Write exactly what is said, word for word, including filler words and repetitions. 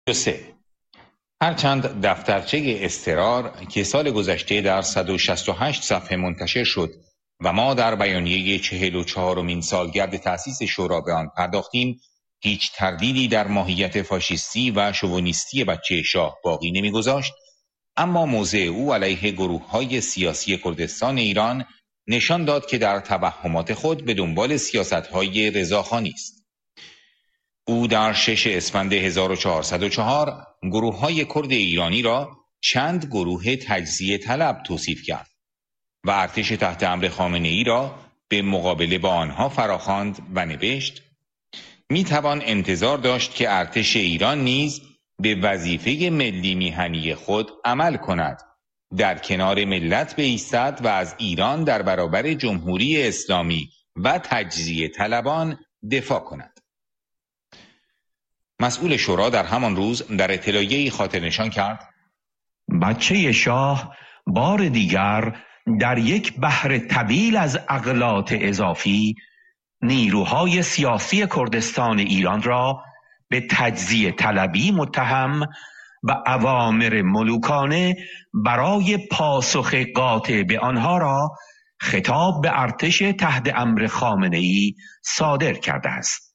سه. هرچند دفترچه اضطرار که سال گذشته در صد و شصت و هشت صفحه منتشر شد و ما در بیانیه چهل و چهارمین سالگرد تأسیس شورا به آن پرداختیم، هیچ تردیدی در ماهیت فاشیستی و شوونیستی بچه شاه باقی نمیگذاشت، اما موضع او علیه گروه‌های سیاسی کردستان ایران نشان داد که در توهمات خود به دنبال سیاست‌های رضاخوانی است. او در شش اسفند هزار و چهارصد و چهار گروه‌های کرد ایرانی را چند گروه تجزیه طلب توصیف کرد و ارتش تحت امر خامنه‌ای را به مقابله با آنها فراخواند و نوشت: میتوان انتظار داشت که ارتش ایران نیز به وظیفه ملی میهنی خود عمل کند، در کنار ملت بایستد و از ایران در برابر جمهوری اسلامی و تجزیه طلبان دفاع کند. مسئول شورا در همان روز در اطلاعیه‌ای خاطر نشان کرد: بچه شاه بار دیگر در یک بحر طویل از اغلاط اضافی نیروهای سیاسی کردستان ایران را به تجزیه طلبی متهم و اوامر ملوکانه برای پاسخ قاطع به آنها را خطاب به ارتش تحت امر خامنه‌ای صادر کرده است.